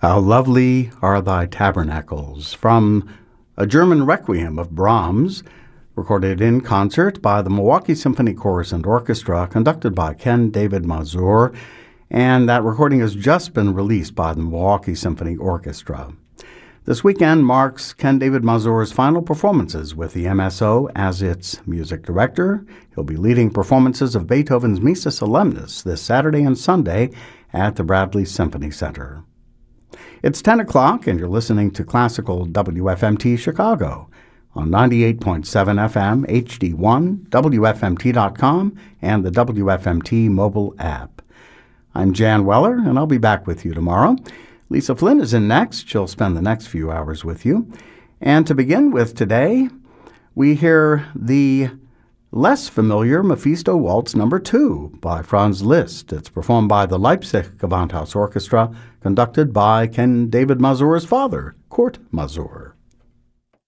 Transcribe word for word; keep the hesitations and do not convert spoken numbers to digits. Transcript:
How lovely are thy tabernacles, from a German requiem of Brahms, recorded in concert by the Milwaukee Symphony Chorus and Orchestra, conducted by Ken David Mazur, and that recording has just been released by the Milwaukee Symphony Orchestra. This weekend marks Ken David Mazur's final performances with the M S O as its music director. He'll be leading performances of Beethoven's Missa Solemnis this Saturday and Sunday at the Bradley Symphony Center. It's ten o'clock, and you're listening to Classical W F M T Chicago on ninety-eight point seven F M, H D one, W F M T dot com, and the W F M T mobile app. I'm Jan Weller, and I'll be back with you tomorrow. Lisa Flynn is in next. She'll spend the next few hours with you. And to begin with today, we hear the less familiar Mephisto Waltz Number two by Franz Liszt. It's performed by the Leipzig Gewandhaus Orchestra, conducted by Ken David Mazur's father, Kurt Mazur.